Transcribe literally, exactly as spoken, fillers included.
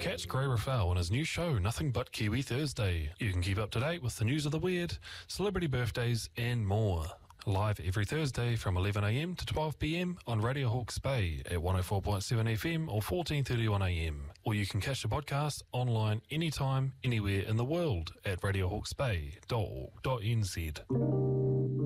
Catch Gray Rafal on his new show, Nothing But Kiwi Thursday. You can keep up to date with the news of the weird, celebrity birthdays, and more. Live every Thursday from eleven a m to twelve p m on Radio Hawke's Bay at one oh four point seven F M or fourteen thirty-one a m. Or you can catch the podcast online anytime, anywhere in the world at radio hawke's bay dot org dot n z.